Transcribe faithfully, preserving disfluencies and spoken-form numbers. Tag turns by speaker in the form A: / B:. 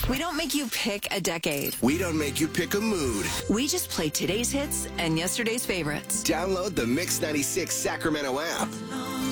A: We don't make you pick a decade.
B: We don't make you pick a mood.
A: We just play today's hits and yesterday's favorites.
B: Download the Mix ninety-six Sacramento app.